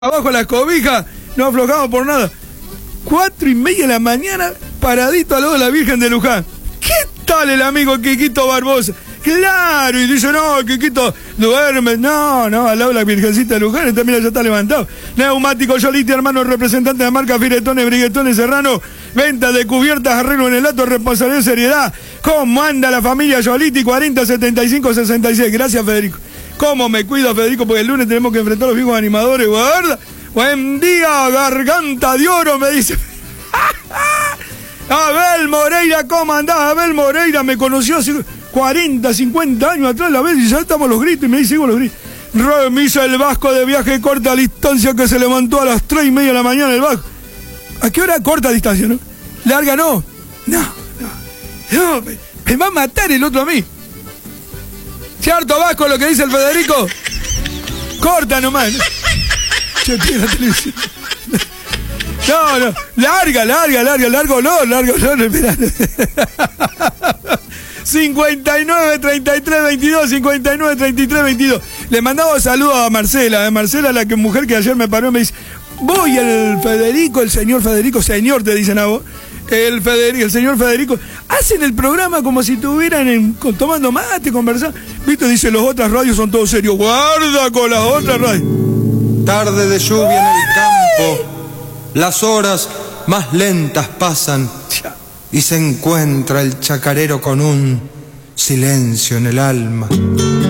Abajo las cobijas, no aflojamos por nada. 4:30 de la mañana, paradito al lado de la Virgen de Luján. ¿Qué tal el amigo Quiquito Barbosa? Claro, y dice, no, Quiquito duerme. No, al lado de la Virgencita de Luján, esta mira ya está levantado. Neumático Yoliti, hermano representante de la marca Firetones, Briguetones, Serrano. Venta de cubiertas, arreglo en el acto, responsabilidad y seriedad. ¿Cómo anda la familia Yoliti? 40 75 66. Gracias, Federico. ¿Cómo me cuido, Federico? Porque el lunes tenemos que enfrentar a los viejos animadores, ¿verdad? Buen día, garganta de oro, me dice. Abel Moreira, ¿cómo andás? Abel Moreira me conoció hace 40, 50 años atrás, la vez, y ya estamos los gritos, y me dice, los gritos. Remisa el Vasco de viaje corta distancia que se levantó a las 3:30 de la mañana el Vasco. ¿A qué hora corta distancia, no? ¿Larga no? No, me va a matar el otro a mí. ¿Cierto, Vasco, lo que dice el Federico? Corta nomás, ¿no? Yo tengo la televisión. No, largo no, esperá. 59 33 22, 59 33 22. Le mandamos saludos a Marcela, la que mujer que ayer me paró y me dice, voy el Federico, el señor Federico, señor te dicen a vos. El señor Federico, hacen el programa como si estuvieran tomando mate, conversando. ¿Viste? Dice, las otras radios son todos serios. Guarda con las otras radios. Tarde de lluvia en el campo, las horas más lentas pasan y se encuentra el chacarero con un silencio en el alma.